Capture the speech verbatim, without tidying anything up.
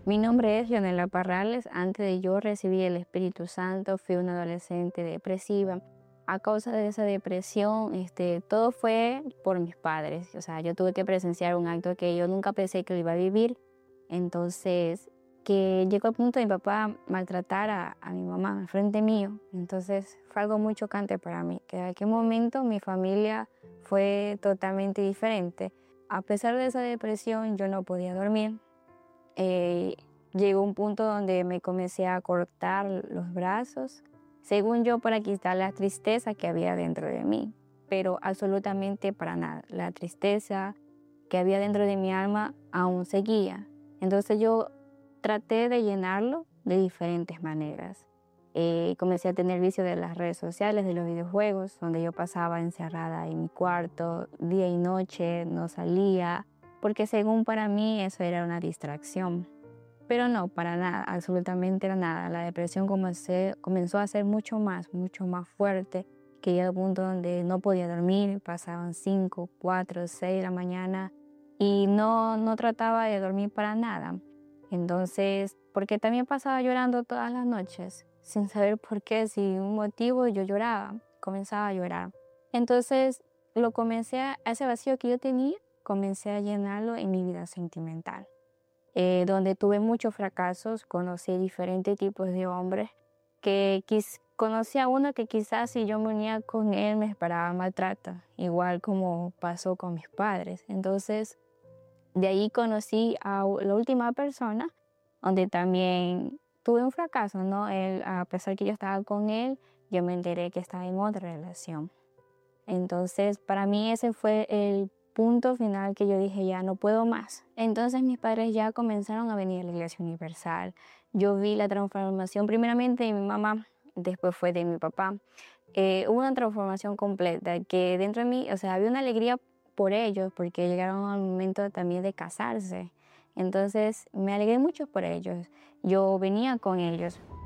Mi nombre es Leonela Parrales. Antes de yo recibir el Espíritu Santo, fui una adolescente depresiva. A causa de esa depresión, este, todo fue por mis padres. O sea, yo tuve que presenciar un acto que yo nunca pensé que lo iba a vivir. Entonces, que llegó al punto de mi papá maltratar a, a mi mamá al frente mío. Entonces, fue algo muy chocante para mí, que en aquel momento mi familia fue totalmente diferente. A pesar de esa depresión, yo no podía dormir. Eh, llegó un punto donde me comencé a cortar los brazos, según yo, para quitar la tristeza que había dentro de mí, pero absolutamente para nada. La tristeza que había dentro de mi alma aún seguía. Entonces yo traté de llenarlo de diferentes maneras. Eh, comencé a tener vicio de las redes sociales, de los videojuegos, donde yo pasaba encerrada en mi cuarto día y noche, no salía, porque según para mí eso era una distracción. Pero no, para nada, absolutamente era nada. La depresión comencé- comenzó a ser mucho más, mucho más fuerte, que llegó a un punto donde no podía dormir, pasaban cinco, cuatro, seis de la mañana y no, no trataba de dormir para nada. Entonces, porque también pasaba llorando todas las noches, sin saber por qué, sin un motivo, yo lloraba, comenzaba a llorar. Entonces, lo comencé a, ese vacío que yo tenía, comencé a llenarlo en mi vida sentimental, eh, donde tuve muchos fracasos. Conocí diferentes tipos de hombres, que quis, conocí a uno que quizás si yo me unía con él me esperaba maltrato, igual como pasó con mis padres. Entonces, de ahí conocí a la última persona, donde también tuve un fracaso, ¿no? Él, a pesar que yo estaba con él, yo me enteré que estaba en otra relación. Entonces, para mí ese fue el punto final que yo dije, ya no puedo más. Entonces mis padres ya comenzaron a venir a la Iglesia Universal. Yo vi la transformación primeramente de mi mamá, después fue de mi papá. Eh, hubo una transformación completa, que dentro de mí, o sea, había una alegría por ellos, porque llegaron al momento también de casarse. Entonces me alegré mucho por ellos. Yo venía con ellos.